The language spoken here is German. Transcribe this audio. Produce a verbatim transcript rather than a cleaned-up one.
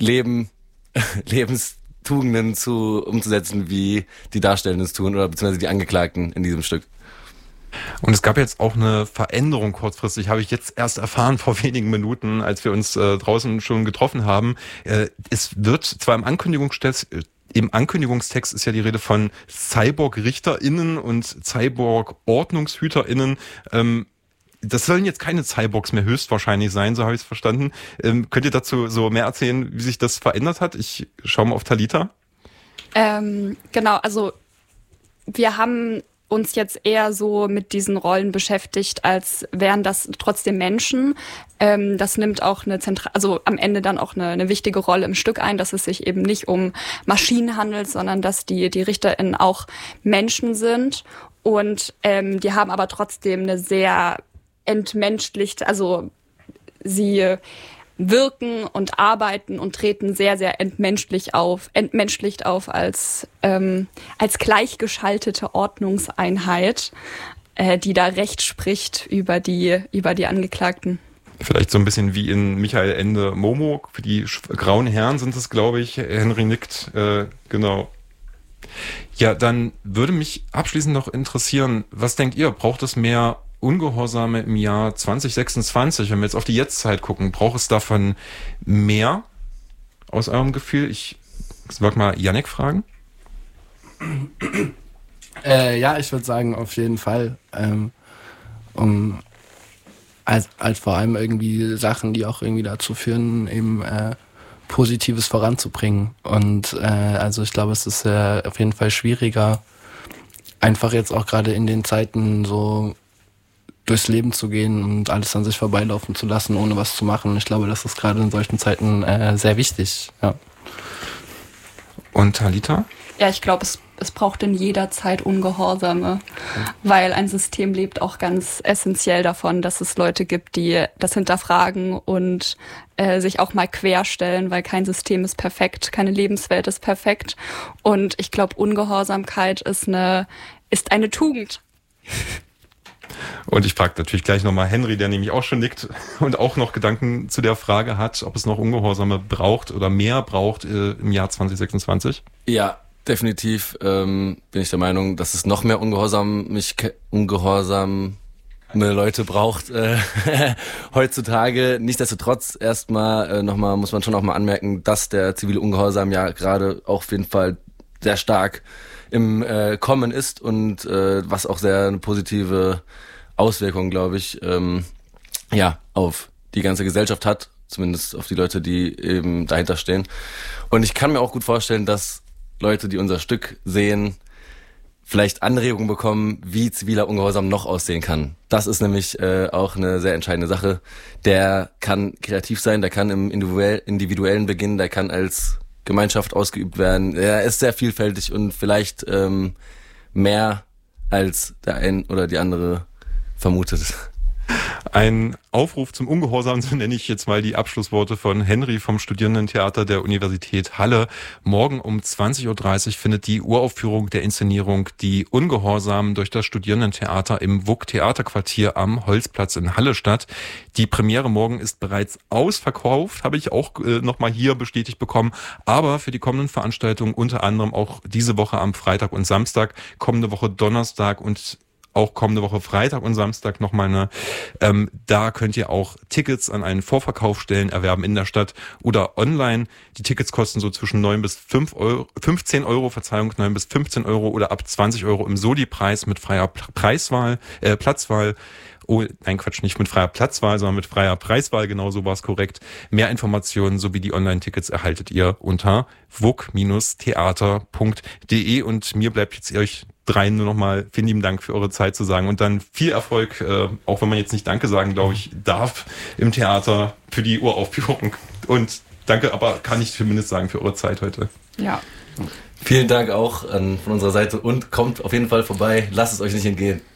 Leben, Lebenstugenden zu umzusetzen, wie die Darstellenden es tun oder beziehungsweise die Angeklagten in diesem Stück. Und es gab jetzt auch eine Veränderung kurzfristig, habe ich jetzt erst erfahren vor wenigen Minuten, als wir uns äh, draußen schon getroffen haben. Äh, es wird zwar im Ankündigungstext, äh, im Ankündigungstext ist ja die Rede von Cyborg-RichterInnen und Cyborg-OrdnungshüterInnen. Ähm, das sollen jetzt keine Cyborgs mehr höchstwahrscheinlich sein, so habe ich es verstanden. Ähm, könnt ihr dazu so mehr erzählen, wie sich das verändert hat? Ich schaue mal auf Talita. Ähm, genau, also wir haben uns jetzt eher so mit diesen Rollen beschäftigt, als wären das trotzdem Menschen. Ähm, das nimmt auch eine zentrale, also am Ende dann auch eine, eine wichtige Rolle im Stück ein, dass es sich eben nicht um Maschinen handelt, sondern dass die, die RichterInnen auch Menschen sind. Und ähm, die haben aber trotzdem eine sehr entmenschlicht, also sie wirken und arbeiten und treten sehr, sehr entmenschlich auf, entmenschlicht auf als, ähm, als gleichgeschaltete Ordnungseinheit, äh, die da Recht spricht über die, über die Angeklagten. Vielleicht so ein bisschen wie in Michael Ende Momo, für die grauen Herren sind es, glaube ich. Henry nickt, äh, genau. Ja, dann würde mich abschließend noch interessieren, was denkt ihr, braucht es mehr Ungehorsame im Jahr zwanzig sechsundzwanzig, wenn wir jetzt auf die Jetztzeit gucken, braucht es davon mehr aus eurem Gefühl? Ich mag mal Yannick fragen. Äh, ja, ich würde sagen, auf jeden Fall. Ähm, um als, als vor allem irgendwie Sachen, die auch irgendwie dazu führen, eben äh, Positives voranzubringen. Und äh, also ich glaube, es ist äh, auf jeden Fall schwieriger, einfach jetzt auch gerade in den Zeiten so durchs Leben zu gehen und alles an sich vorbeilaufen zu lassen, ohne was zu machen. Ich glaube, das ist gerade in solchen Zeiten äh, sehr wichtig. Ja. Und Talita? Ja, ich glaube, es, es braucht in jeder Zeit Ungehorsame, weil ein System lebt auch ganz essentiell davon, dass es Leute gibt, die das hinterfragen und äh, sich auch mal querstellen, weil kein System ist perfekt, keine Lebenswelt ist perfekt. Und ich glaube, Ungehorsamkeit ist eine, ist eine Tugend. Und ich frage natürlich gleich nochmal Henry, der nämlich auch schon nickt und auch noch Gedanken zu der Frage hat, ob es noch Ungehorsame braucht oder mehr braucht äh, im Jahr zwanzig sechsundzwanzig. Ja, definitiv ähm, bin ich der Meinung, dass es noch mehr Ungehorsam, mich ke- ungehorsame Leute braucht äh, heutzutage. Nichtsdestotrotz erstmal äh, nochmal muss man schon auch mal anmerken, dass der zivile Ungehorsam ja gerade auch auf jeden Fall sehr stark im äh, Kommen ist und äh, was auch sehr eine positive Auswirkung, glaube ich, ähm, ja, auf die ganze Gesellschaft hat, zumindest auf die Leute, die eben dahinter stehen. Und ich kann mir auch gut vorstellen, dass Leute, die unser Stück sehen, vielleicht Anregungen bekommen, wie ziviler Ungehorsam noch aussehen kann. Das ist nämlich äh, auch eine sehr entscheidende Sache. Der kann kreativ sein, der kann im individuell, individuellen beginnen, der kann als Gemeinschaft ausgeübt werden. Er ist sehr vielfältig und vielleicht ähm, mehr als der ein oder die andere vermutet. Ein Aufruf zum Ungehorsam, so nenne ich jetzt mal die Abschlussworte von Henry vom Studierendentheater der Universität Halle. Morgen um zwanzig Uhr dreißig findet die Uraufführung der Inszenierung Die Ungehorsamen durch das Studierendentheater im W U K-Theaterquartier am Holzplatz in Halle statt. Die Premiere morgen ist bereits ausverkauft, habe ich auch äh, nochmal hier bestätigt bekommen. Aber für die kommenden Veranstaltungen, unter anderem auch diese Woche am Freitag und Samstag, kommende Woche Donnerstag und auch kommende Woche Freitag und Samstag nochmal eine. Ähm, da könnt ihr auch Tickets an einen Vorverkaufsstellen erwerben in der Stadt oder online. Die Tickets kosten so zwischen neun bis fünf Euro, fünfzehn Euro, Verzeihung, neun bis fünfzehn Euro oder ab zwanzig Euro im Soli-Preis mit freier Preiswahl, äh, Platzwahl. Oh, nein, Quatsch, nicht mit freier Platzwahl, sondern mit freier Preiswahl, genau so war es korrekt. Mehr Informationen sowie die Online-Tickets erhaltet ihr unter w u k Bindestrich theater punkt d e und mir bleibt jetzt euch dreien nur nochmal vielen lieben Dank für eure Zeit zu sagen und dann viel Erfolg, äh, auch wenn man jetzt nicht Danke sagen, glaube ich, darf im Theater für die Uraufführung und danke, aber kann ich zumindest sagen für eure Zeit heute. Ja. Vielen Dank auch an, von unserer Seite und kommt auf jeden Fall vorbei, lasst es euch nicht entgehen.